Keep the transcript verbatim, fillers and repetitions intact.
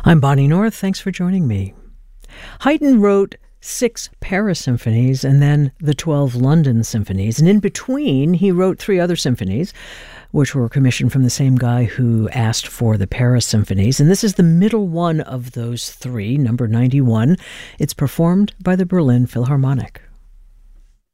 I'm Bonnie North. Thanks for joining me. Haydn wrote six Paris symphonies and then the twelve London symphonies. And in between, he wrote three other symphonies, which were commissioned from the same guy who asked for the Paris symphonies. And this is the middle one of those three, number ninety-one. It's performed by the Berlin Philharmonic.